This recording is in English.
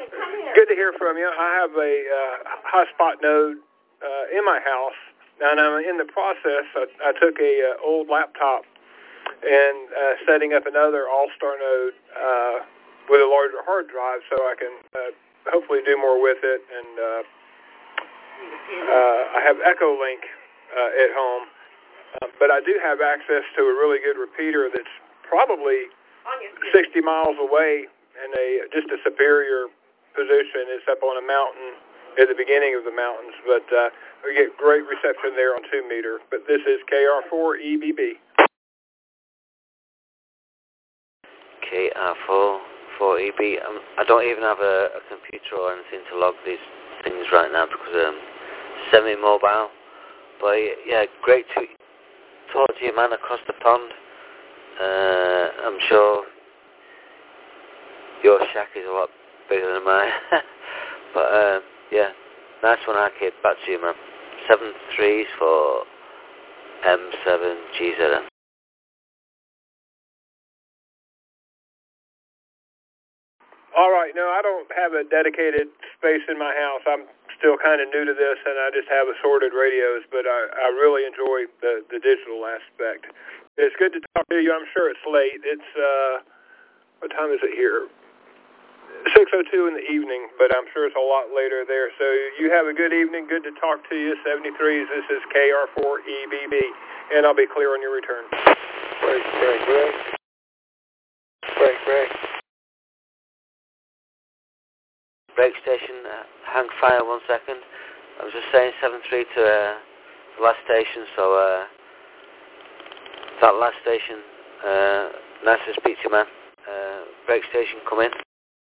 Good to hear from you. I have a hotspot node in my house, and I'm in the process. I took a old laptop and setting up another All-Star node with a larger hard drive, so I can hopefully do more with it. And I have Echolink at home, but I do have access to a really good repeater that's probably 60 miles away in just a superior position. It's up on a mountain at the beginning of the mountains, but we get great reception there on 2 meter. But this is KR4EBB. KR4EB. I don't even have a computer or anything to log these things right now because I'm semi-mobile. But yeah, great to talk to you, man, across the pond. I'm sure your shack is a lot bigger than mine. But yeah, nice one, Arcade. Back to you, man. 7-3s for M7GZN. All right. No, I don't have a dedicated space in my house. I'm still kind of new to this, and I just have assorted radios, but I really enjoy the digital aspect. It's good to talk to you. I'm sure it's late. It's, what time is it here? 6:02 in the evening, but I'm sure it's a lot later there. So you have a good evening. Good to talk to you. 73s, this is KR4EBB, and I'll be clear on your return. Break. Break station, hang fire 1 second. I was just saying 7-3 to the last station, so that last station, nice to speak to you, man. Break station, come in.